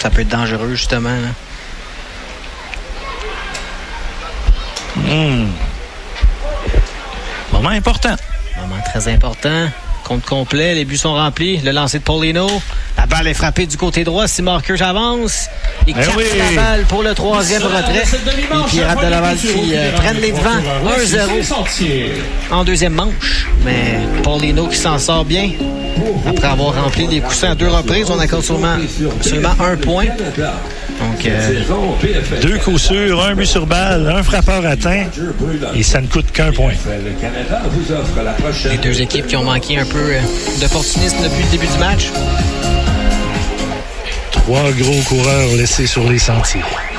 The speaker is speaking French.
Ça peut être dangereux, justement. Là. Moment important. Moment très important. Compte complet, les buts sont remplis. Le lancer de Paulino. La balle est frappée du côté droit. Si Marqueux avance. Il capte la balle pour le troisième retrait. Les Pirates de Laval qui prennent les devants 1-0 en deuxième manche. Mais Paulino qui s'en sort bien. Après avoir rempli les coussins à 2 reprises, on accorde seulement 1 point. Donc, 2 coups sûrs, 1 but sur balle, 1 frappeur atteint, et ça ne coûte qu'1 point. Les 2 équipes qui ont manqué un peu d'opportunisme depuis le début du match. 3 gros coureurs laissés sur les sentiers.